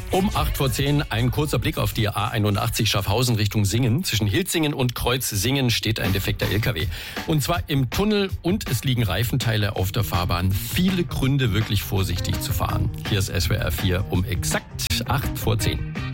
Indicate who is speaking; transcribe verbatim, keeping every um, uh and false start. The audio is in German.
Speaker 1: Um acht vor zehn ein kurzer Blick auf die A einundachtzig Schaffhausen Richtung Singen. Zwischen Hilzingen und Kreuz-Singen steht ein defekter L K W. Und zwar im Tunnel und es liegen Reifenteile auf der Fahrbahn. Viele Gründe, wirklich vorsichtig zu fahren. Hier ist S W R vier um exakt acht vor zehn.